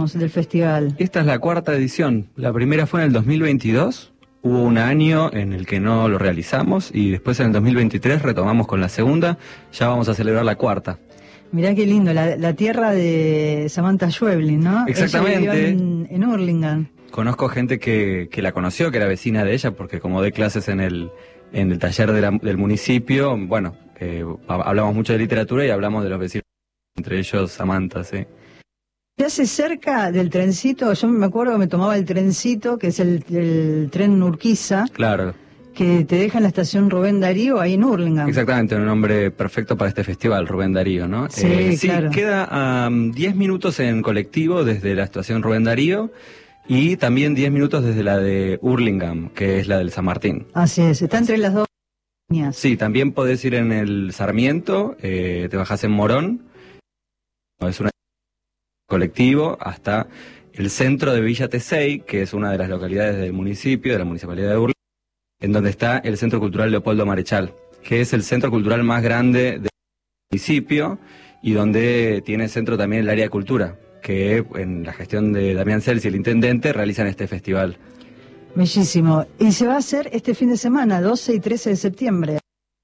años del festival. Esta es la cuarta edición. La primera fue en el 2022. Hubo un año en el que no lo realizamos y después en el 2023 retomamos con la segunda. Ya vamos a celebrar la cuarta. Mirá qué lindo, la tierra de Samantha Schweblin, ¿no? Exactamente. Ella vivió en Hurlingham. Conozco gente que la conoció, que era vecina de ella, porque como doy clases en el taller del municipio, bueno, hablamos mucho de literatura y hablamos de los vecinos, entre ellos Samantha, sí. ¿Se hace cerca del trencito? Yo me acuerdo que me tomaba el trencito, que es el tren Urquiza. Claro. Que te deja en la estación Rubén Darío, ahí en Hurlingham. Exactamente, un nombre perfecto para este festival, Rubén Darío, ¿no? Sí, claro. Queda a 10 minutos en colectivo desde la estación Rubén Darío y también 10 minutos desde la de Hurlingham, que es la del San Martín. Así es, está entre las dos líneas. Sí, también podés ir en el Sarmiento, te bajás en Morón, es un colectivo hasta el centro de Villa Tesey, que es una de las localidades del municipio, de la municipalidad de Hurlingham, en donde está el Centro Cultural Leopoldo Marechal, que es el centro cultural más grande del municipio y donde tiene centro también el área de cultura, que en la gestión de Damián Celsi, el intendente, realizan este festival. Bellísimo. Y se va a hacer este fin de semana, 12 y 13 de septiembre.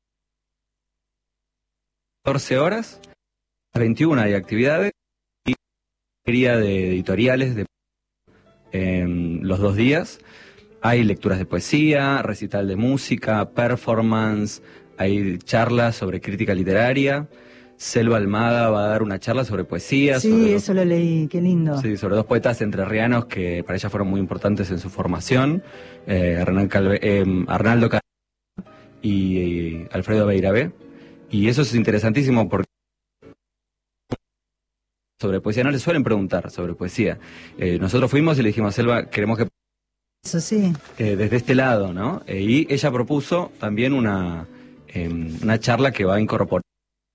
14 horas, a 21 hay actividades y feria de editoriales los 2 días. Hay lecturas de poesía, recital de música, performance, hay charlas sobre crítica literaria. Selva Almada va a dar una charla sobre poesía. Sí, eso lo leí, qué lindo. Sí, sobre 2 poetas entrerrianos que para ella fueron muy importantes en su formación, Arnaldo Calvé y Alfredo Beirabé. Y eso es interesantísimo porque sobre poesía no le suelen preguntar sobre poesía. Nosotros fuimos y le dijimos a Selva, queremos que... Eso sí. Desde este lado, ¿no? Y ella propuso también una charla que va a incorporar.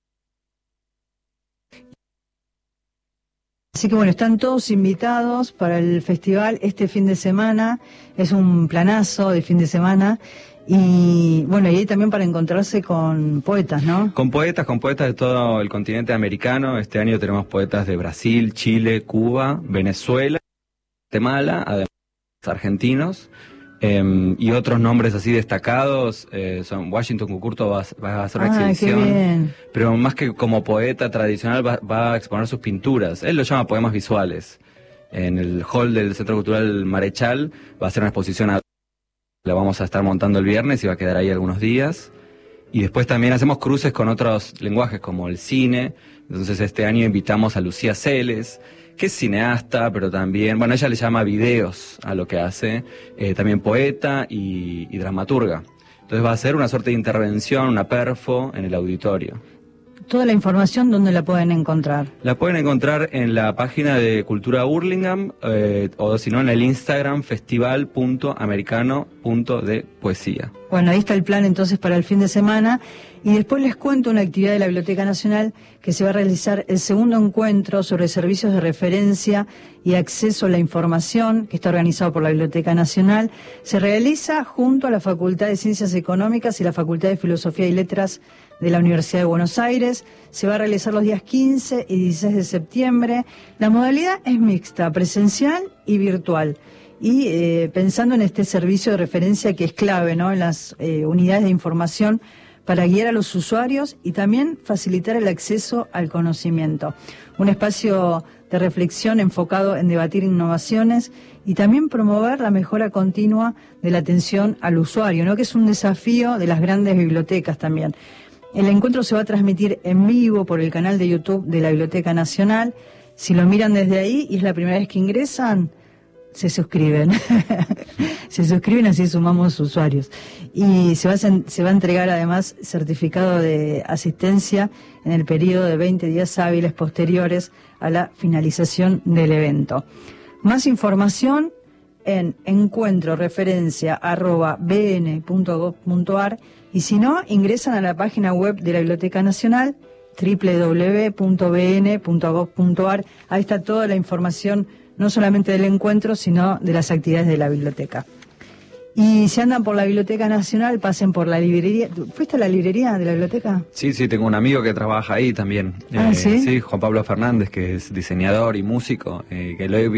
Así que bueno, están todos invitados para el festival este fin de semana. Es un planazo de fin de semana. Y bueno, y ahí también para encontrarse con poetas, ¿no? Con poetas de todo el continente americano. Este año tenemos poetas de Brasil, Chile, Cuba, Venezuela, Guatemala, además argentinos, y otros nombres así destacados, son Washington Cucurto va a hacer una exhibición, qué bien. Pero más que como poeta tradicional va a exponer sus pinturas. Él lo llama poemas visuales. En el hall del Centro Cultural Marechal va a hacer una exposición, la vamos a estar montando el viernes y va a quedar ahí algunos días. Y después también hacemos cruces con otros lenguajes como el cine. Entonces este año invitamos a Lucía Celes, que es cineasta, pero también, bueno, ella le llama videos a lo que hace, también poeta y dramaturga. Entonces va a ser una suerte de intervención, una perfo en el auditorio. Toda la información, ¿dónde la pueden encontrar? La pueden encontrar en la página de Cultura Hurlingham, o si no en el Instagram festival.americano.de-poesía. Bueno, ahí está el plan entonces para el fin de semana. Y después les cuento una actividad de la Biblioteca Nacional que se va a realizar el segundo encuentro sobre servicios de referencia y acceso a la información, que está organizado por la Biblioteca Nacional. Se realiza junto a la Facultad de Ciencias Económicas y la Facultad de Filosofía y Letras de la Universidad de Buenos Aires. Se va a realizar los días 15 y 16 de septiembre. La modalidad es mixta, presencial y virtual. Y pensando en este servicio de referencia que es clave, ¿no?, en las unidades de información para guiar a los usuarios y también facilitar el acceso al conocimiento. Un espacio de reflexión enfocado en debatir innovaciones y también promover la mejora continua de la atención al usuario, ¿no?, que es un desafío de las grandes bibliotecas también. El encuentro se va a transmitir en vivo por el canal de YouTube de la Biblioteca Nacional. Si lo miran desde ahí y es la primera vez que ingresan, se suscriben. Se suscriben, así sumamos usuarios. Y se va a entregar además certificado de asistencia en el periodo de 20 días hábiles posteriores a la finalización del evento. Más información en encuentroreferencia@bn.gov.ar y si no, ingresan a la página web de la Biblioteca Nacional www.bn.gov.ar. Ahí está toda la información, no solamente del encuentro, sino de las actividades de la biblioteca. Y si andan por la Biblioteca Nacional, pasen por la librería. ¿Fuiste a la librería de la biblioteca? Sí, tengo un amigo que trabaja ahí también. ¿Sí? Sí, Juan Pablo Fernández, que es diseñador y músico, que lo he